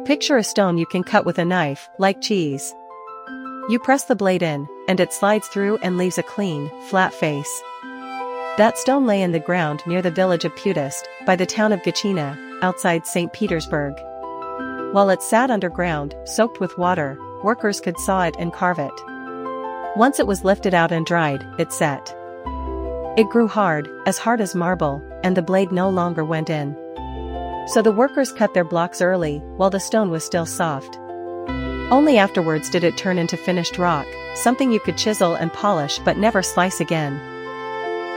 Picture a stone you can cut with a knife, like cheese. You press the blade in, and it slides through and leaves a clean, flat face. That stone lay in the ground near the village of Putist, by the town of Gachina, outside St. Petersburg. While it sat underground, soaked with water, workers could saw it and carve it. Once it was lifted out and dried, it set. It grew hard as marble, and the blade no longer went in. So the workers cut their blocks early, while the stone was still soft. Only afterwards did it turn into finished rock, something you could chisel and polish but never slice again.